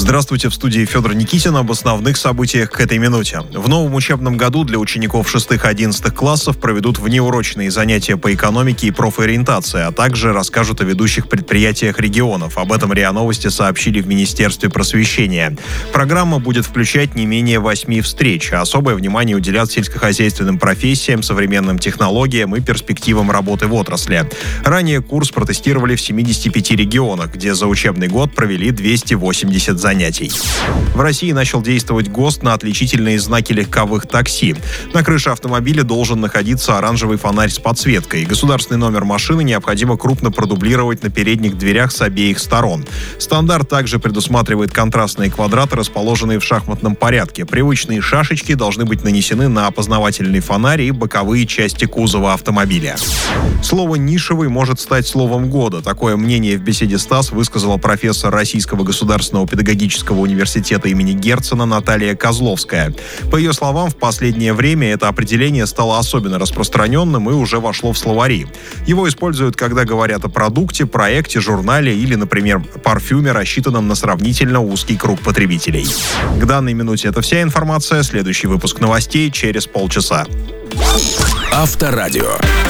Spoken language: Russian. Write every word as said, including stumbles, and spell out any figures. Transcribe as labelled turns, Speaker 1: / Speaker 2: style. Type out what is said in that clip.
Speaker 1: Здравствуйте, в студии Федор Никитин об основных событиях к этой минуте. В новом учебном году для учеников шестых-одиннадцатых классов проведут внеурочные занятия по экономике и профориентации, а также расскажут о ведущих предприятиях регионов. Об этом РИА Новости сообщили в Министерстве просвещения. Программа будет включать не менее восьми встреч, а особое внимание уделят сельскохозяйственным профессиям, современным технологиям и перспективам работы в отрасли. Ранее курс протестировали в семидесяти пяти регионах, где за учебный год провели двести восемьдесят занятий. занятий. В России начал действовать ГОСТ на отличительные знаки легковых такси. На крыше автомобиля должен находиться оранжевый фонарь с подсветкой. Государственный номер машины необходимо крупно продублировать на передних дверях с обеих сторон. Стандарт также предусматривает контрастные квадраты, расположенные в шахматном порядке. Привычные шашечки должны быть нанесены на опознавательный фонарь и боковые части кузова автомобиля. Слово «нишевый» может стать словом года. Такое мнение в беседе с ТАСС высказала профессор Российского государственного педагогического университета имени Герцена Наталья Козловская. По ее словам, в последнее время это определение стало особенно распространенным и уже вошло в словари. Его используют, когда говорят о продукте, проекте, журнале или, например, парфюме, рассчитанном на сравнительно узкий круг потребителей. К данной минуте это вся информация. Следующий выпуск новостей через полчаса.
Speaker 2: Авторадио.